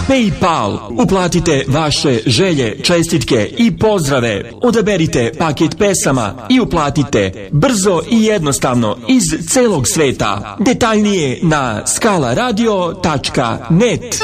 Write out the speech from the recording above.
PayPal. Uplatite vaše želje, čestitke i pozdrave. Odaberite paket pesama i uplatite brzo i jednostavno iz celog sveta. Detaljnije na skalaradio.net.